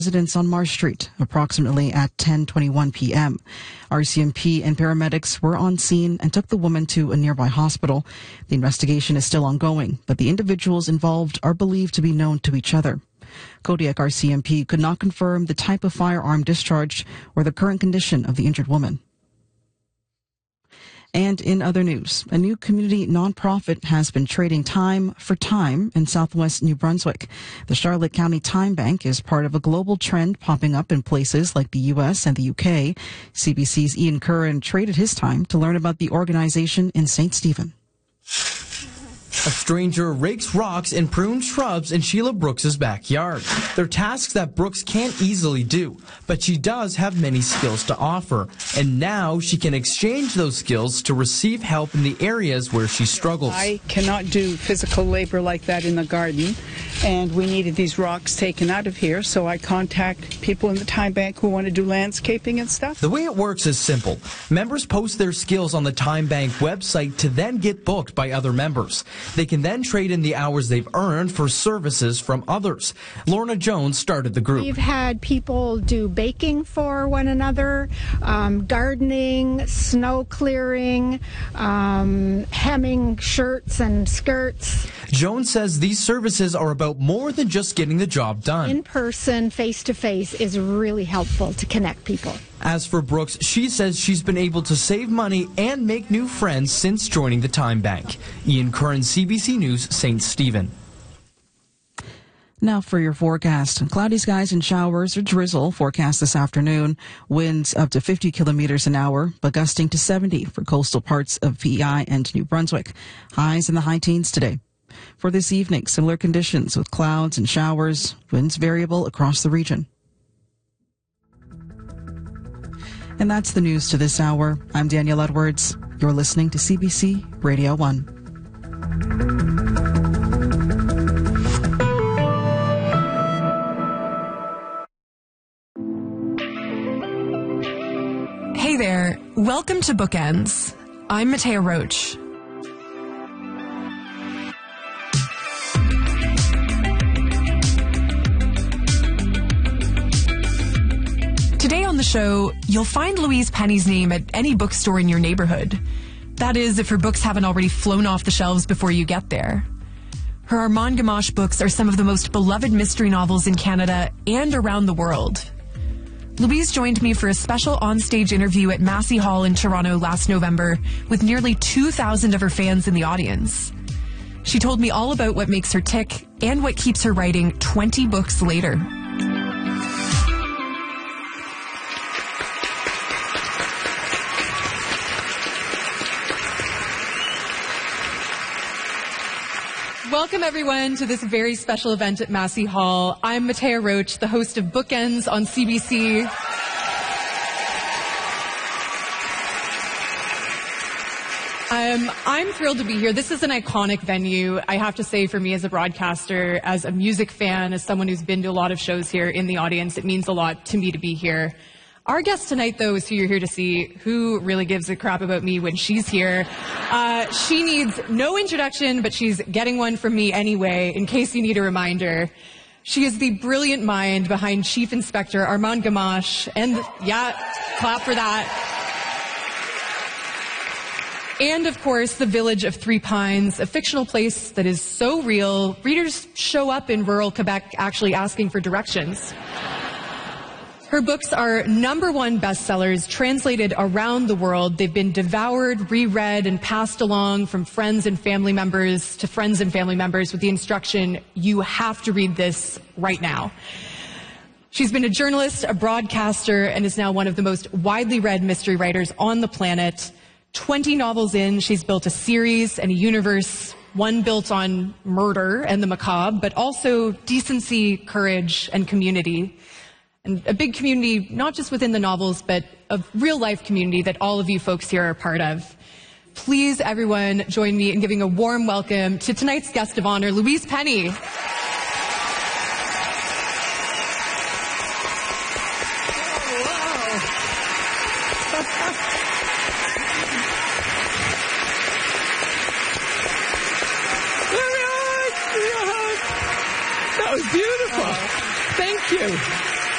residents on Marsh Street, approximately at 10:21 p.m. RCMP and paramedics were on scene and took the woman to a nearby hospital. The investigation is still ongoing, but the individuals involved are believed to be known to each other. Kodiak RCMP could not confirm the type of firearm discharged or the current condition of the injured woman. And in other news, a new community nonprofit has been trading time for time in southwest New Brunswick. The Charlotte County Time Bank is part of a global trend popping up in places like the U.S. and the U.K. CBC's Ian Curran traded his time to learn about the organization in St. Stephen. A stranger rakes rocks and prunes shrubs in Sheila Brooks' backyard. They're tasks that Brooks can't easily do, but she does have many skills to offer. And now she can exchange those skills to receive help in the areas where she struggles. I cannot do physical labor like that in the garden, and we needed these rocks taken out of here, so I contact people in the Time Bank who want to do landscaping and stuff. The way it works is simple. Members post their skills on the Time Bank website to then get booked by other members. They can then trade in the hours they've earned for services from others. Lorna Jones started the group. We've had people do baking for one another, gardening, snow clearing, hemming shirts and skirts. Jones says these services are about more than just getting the job done. In person, face-to-face is really helpful to connect people. As for Brooks, she says she's been able to save money and make new friends since joining the Time Bank. Ian Curran, CBC News, St. Stephen. Now for your forecast. Cloudy skies and showers or drizzle forecast this afternoon. Winds up to 50 kilometers an hour, but gusting to 70 for coastal parts of PEI and New Brunswick. Highs in the high teens today. For this evening, similar conditions with clouds and showers. Winds variable across the region. And that's the news to this hour. I'm Danielle Edwards. You're listening to CBC Radio 1. Hey there. Welcome to Bookends. I'm Matea Roach. Today on the show, you'll find Louise Penny's name at any bookstore in your neighborhood. That is, if her books haven't already flown off the shelves before you get there. Her Armand Gamache books are some of the most beloved mystery novels in Canada and around the world. Louise joined me for a special onstage interview at Massey Hall in Toronto last November with nearly 2,000 of her fans in the audience. She told me all about what makes her tick and what keeps her writing 20 books later. Welcome, everyone, to this very special event at Massey Hall. I'm Matea Roach, the host of Bookends on CBC. I'm thrilled to be here. This is an iconic venue, I have to say, for me as a broadcaster, as a music fan, as someone who's been to a lot of shows here in the audience. It means a lot to me to be here. Our guest tonight, though, is who you're here to see. Who really gives a crap about me when she's here? She needs no introduction, but she's getting one from me anyway, in case you need a reminder. She is the brilliant mind behind Chief Inspector Armand Gamache, and yeah, clap for that. And, of course, The Village of Three Pines, a fictional place that is so real, readers show up in rural Quebec actually asking for directions. Her books are #1 bestsellers, translated around the world. They've been devoured, reread, and passed along from friends and family members to friends and family members with the instruction, you have to read this right now. She's been a journalist, a broadcaster, and is now one of the most widely read mystery writers on the planet. 20 novels in, she's built a series and a universe, one built on murder and the macabre, but also decency, courage, and community. And a big community, not just within the novels, but a real-life community that all of you folks here are part of. Please, everyone, join me in giving a warm welcome to tonight's guest of honor, Louise Penny. That was beautiful. Thank you.